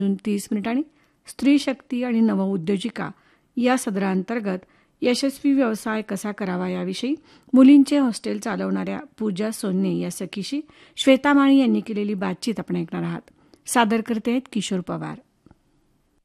30 स्त्री शक्ती आणि नवउद्योजिका या सदरांतर्गत यशस्वी व्यवसाय कसा करावा याविषयी मुलींचे हॉस्टेल चालवणाऱ्या पूजा सोन्ने या सखीशी श्वेता माळी यांनी केलेली बातचीत आपण ऐकणार आहात. सादर करते आहेत किशोर पवार.